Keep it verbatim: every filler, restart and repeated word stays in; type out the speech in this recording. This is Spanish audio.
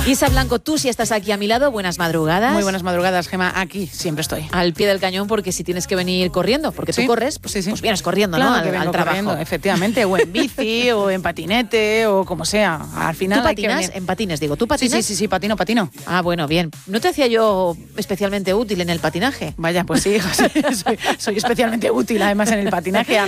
Isa Blanco, tú si estás aquí a mi lado, buenas madrugadas. Muy buenas madrugadas, Gema. Aquí siempre estoy. Al pie del cañón, porque si tienes que venir corriendo, porque sí, tú corres, pues, sí, sí. pues vienes corriendo, claro, ¿no? Al, que vengo al trabajo. Corriendo, efectivamente, o en bici, o en patinete, o como sea. Al final ¿Tú hay que patinas? venir. En patines, digo. ¿Tú patinas? Sí, sí, sí, sí, patino, patino. Ah, bueno, bien. ¿No te hacía yo especialmente útil en el patinaje? Vaya, pues sí, hija, sí, soy, soy especialmente útil además en el patinaje.